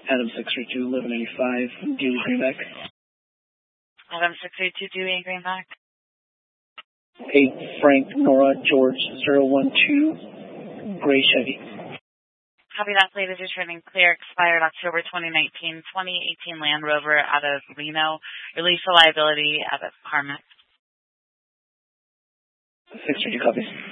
Adam 632, 1185, Dewey Greenback. Adam 632, Dewey and Greenback. 8 Frank Nora George 012, Gray Chevy. Copy that. Plate is returning clear. Expired October 2019. 2018 Land Rover out of Reno. Release the liability out of Carmex. 632 copies.